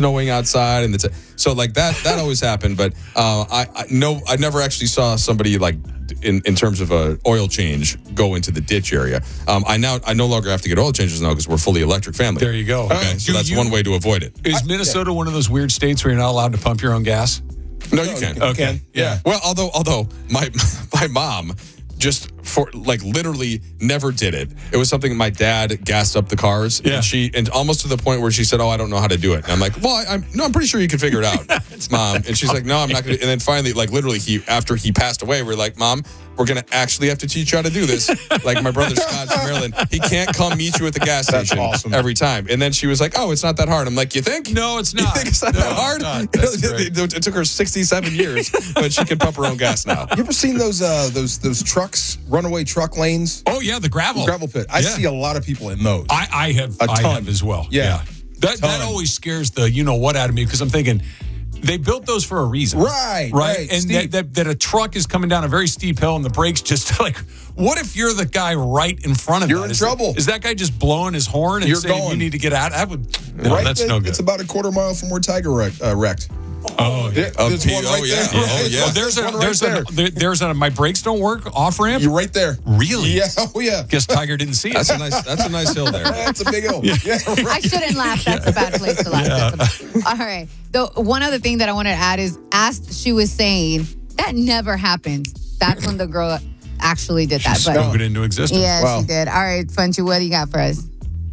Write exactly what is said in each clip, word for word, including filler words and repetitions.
snowing outside, and it's so like that. That always happened, but uh, I, I no, I never actually saw somebody like in, in terms of a oil change go into the ditch area. Um, I now I no longer have to get oil changes now because we're fully electric family. There you go. Okay, so Do that's you- one way to avoid it. Is Minnesota one of those weird states where you're not allowed to pump your own gas? No, you can't. Okay. Yeah. Well, although although my my mom just for like literally never did it. It was something my dad gassed up the cars, Yeah. and she and almost to the point where she said, "Oh, I don't know how to do it." And I'm like, "Well, I, I'm no, I'm pretty sure you can figure it out, Mom." And she's like, "No, I'm not going to." And then finally, like literally, he after he passed away, we're like, "Mom, we're going to actually have to teach you how to do this." Like my brother Scott's from Maryland, he can't come meet you at the gas That's station awesome. every time. And then she was like, "Oh, it's not that hard." I'm like, "You think?" No, it's You not. think it's not No, that it's hard? not. That's great. it, it took her sixty-seven years, but she can pump her own gas now. You ever seen those uh, those those trucks, runaway truck lanes, Oh, yeah, the gravel. gravel pit? I Yeah. see a lot of people in those. I, I have A I ton. have as well. Yeah. That, that Ton. always scares the you know what out of me because I'm thinking they built those for a reason. Right, right, And that, steep. that, that a truck is coming down a very steep hill and the brakes just like, what if you're the guy right in front of You're that? in Is trouble. That, is that guy just blowing his horn and You're saying you going. need to get out? That would, no, right, that's there- no good. It's about a quarter mile from where Tiger wreck, uh, wrecked. oh, yeah. There- There's P- one oh, right yeah. there. Oh, Right? yeah. Oh, there's a, one right there's there. a, there, there's a, my brakes don't work off ramp. You're right there. Really? Yeah. Oh yeah. Guess Tiger didn't see it. That's a nice. That's a nice hill there. That's a big hill. Yeah. I right. shouldn't laugh. That's a bad place to laugh. That's a- all right. The one other thing that I wanted to add is, as she was saying, that never happens. That's when the girl actually did that. Spoke But it into existence. yeah, Wow. she did. All right, Funchy, what do you got for us?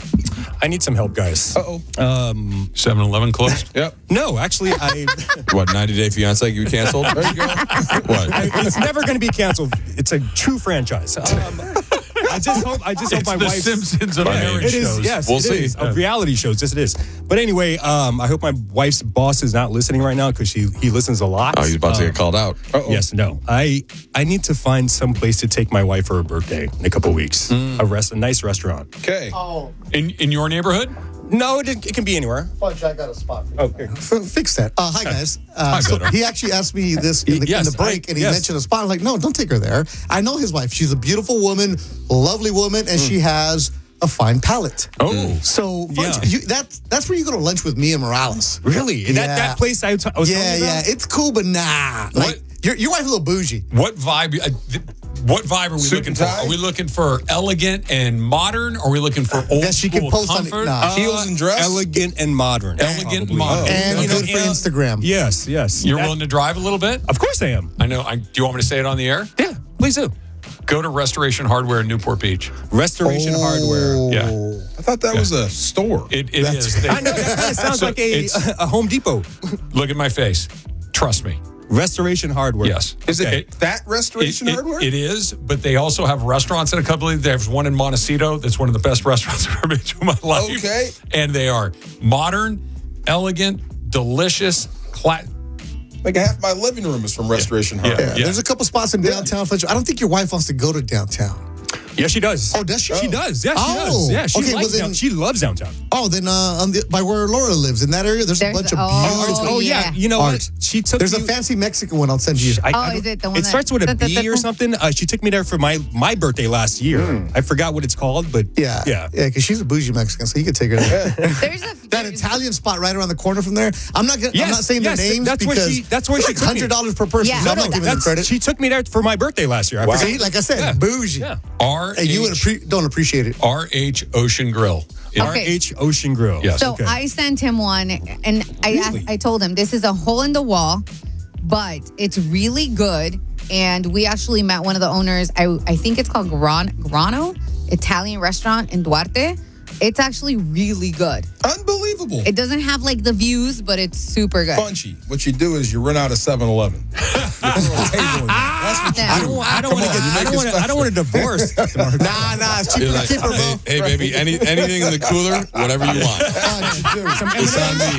I need some help, guys. Uh-oh. Um, seven eleven closed. Yep. no, actually, I. What, ninety Day Fiance you canceled? There you go. What? It's never going to be canceled. It's a true franchise. Um, I just hope. I just hope It's my the wife's. Simpsons of Right. marriage It is, shows. yes, We'll it see. is. Of reality shows, yes, it is. But anyway, um, I hope my wife's boss is not listening right now because she he listens a lot. Oh, he's about to Um, get called out. Uh-oh. Yes, no. I I need to find some place to take my wife for her birthday in a couple weeks. A rest, a nice restaurant. Okay. Oh, In in your neighborhood? No, it, it can be anywhere. Fudge, I got a spot for you. Okay. F- fix that. Uh, hi, guys. Uh, Hi, so Beto. he actually asked me this in the, Yes, in the break, I- and he yes. mentioned a spot. I'm like, no, don't take her there. I know his wife. She's a beautiful woman, lovely woman, and she has a fine palate. Oh. So Fudge, Yeah. you, that, that's where you go to lunch with Mia Morales. Really? That Yeah. that place I, t- I was Yeah, telling you yeah. about? It's cool, but nah. What? Like, your, your wife a little bougie. What vibe? Uh, th- what vibe are we Suit looking and for? tie? Are we looking for elegant and modern? Or are we looking for old That she can school post on it. comfort? Nah. Heels and dress. Elegant and modern. Elegant and modern. And you know, good for yeah. Instagram. Yes, yes. You're That- willing to drive a little bit? Of course I am. I know. I, do you want me to say it on the air? Yeah, please do. Go to Restoration Hardware in Newport Beach. Restoration Oh. Hardware. Yeah. I thought that was a store. It, it That's- is. They- I know that kind of sounds So like a, it's- a Home Depot. Look at my face. Trust me. Restoration Hardware. Yes. Is it Okay. that restoration It- it- hardware? It is, but they also have restaurants in a couple of. There's one in Montecito that's one of the best restaurants I've ever been to in my life. Okay. And they are modern, elegant, delicious. Cla- Like half my living room is from restoration hardware. Yeah, Yeah. There's a couple spots in downtown Fudge. I don't think your wife wants to go to downtown. Yes, she does. Oh, does she? She does. Yeah, she Oh. does. Yeah, she Okay, likes well then- down- She loves downtown. Oh, then uh, on the, by where Laura lives, in that area, there's, There's- a bunch of oh, beautiful. Oh yeah. yeah. You know Art. what? She took. There's me, a fancy Mexican one I'll send you. I, Oh, I is don't- it the one It that- starts with a B or something. Uh, she took me there for my my birthday last year. I forgot what it's called, but Yeah, yeah. yeah, because she's a bougie Mexican, so you could take her there. There's a That Italian spot right around the corner from there. I'm not. Gonna, I'm Yes, not saying yes, their names that's where because she- that's where it's she like took me. hundred dollars per person. Yeah. So No, I'm no, not giving them That's, credit. she took me there for my birthday last year. I forgot. See, like I said, bougie. Yeah. R And you would H appre- don't appreciate it. R H Ocean Grill. It- Okay. R H Ocean Grill. Yes. So Okay. I sent him one, and I Really? I told him this is a hole in the wall, but it's really good. And we actually met one of the owners. I I think it's called Gran, Grano Italian restaurant in Duarte. It's actually really good. Unbelievable. It doesn't have like the views, but it's super good. Funchy. What you do is you run out of seven eleven. You throw a table in there. That's what you Yeah. I do. don't. I don't Come want to on, get. you I make don't it want to. I don't want to divorce. Nah, nah, it's cheaper You're to like, keep her, hey, bro. hey, baby, any, anything in the cooler, whatever you want. That's what you do. It's on me.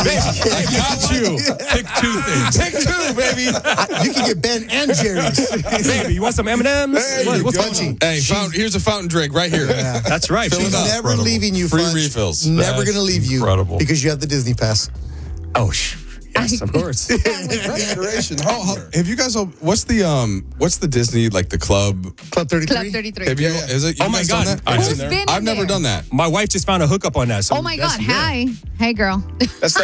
I got you. Pick two things. Pick two, baby. I- you can get Ben and Jerry's. Baby, you want some M and M's? There you What's go. going on? Hey, fountain, here's a fountain drink right here. That's right. Fill it She's up. Never Incredible. leaving you, Free Fudge. refills. Never That's gonna leave you. incredible. Because you have the Disney pass. Oh, sh- yes, of course. Restoration Oh, hardware. have you guys? What's the um? What's the Disney like the club? Club thirty-three. Club thirty-three. Have you? Yeah. Is it? You Oh my guys done God. that? I- Who's in there. been I've in never there? done that. My wife just found a hookup on that. So Oh my that's- God! yeah. Hi, hey girl. That's